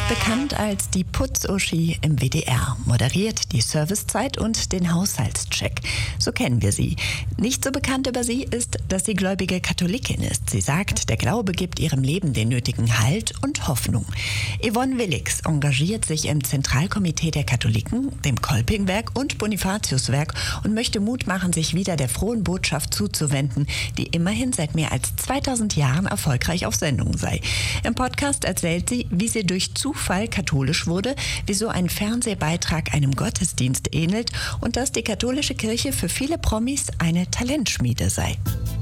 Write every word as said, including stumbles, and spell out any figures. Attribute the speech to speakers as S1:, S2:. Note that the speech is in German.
S1: Bekannt als die Putz-Uschi im W D R, moderiert die Servicezeit und den Haushaltscheck. So kennen wir sie. Nicht so bekannt über sie ist, dass sie gläubige Katholikin ist. Sie sagt, der Glaube gibt ihrem Leben den nötigen Halt und Hoffnung. Yvonne Willigs engagiert sich im Zentralkomitee der Katholiken, dem Kolpingwerk und Bonifatiuswerk und möchte Mut machen, sich wieder der frohen Botschaft zuzuwenden, die immerhin seit mehr als zweitausend Jahren erfolgreich auf Sendung sei. Im Podcast erzählt sie, wie sie durch Zufall katholisch wurde, wieso ein Fernsehbeitrag einem Gottesdienst ähnelt und dass die katholische Kirche für viele Promis eine Talentschmiede sei.